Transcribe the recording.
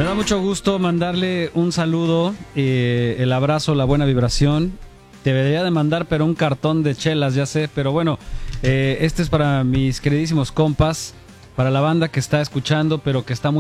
Me da mucho gusto mandarle un saludo, el abrazo, la buena vibración. Te debería de mandar, pero un cartón de chelas, ya sé. Pero bueno, este es para mis queridísimos compas, para la banda que está escuchando, pero que está muy